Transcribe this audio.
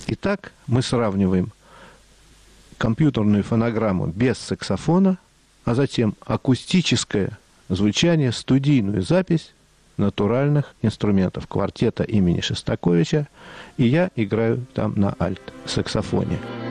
Итак, мы сравниваем компьютерную фонограмму без саксофона, а затем акустическое звучание, студийную запись натуральных инструментов квартета имени Шостаковича, и я играю там на альт-саксофоне.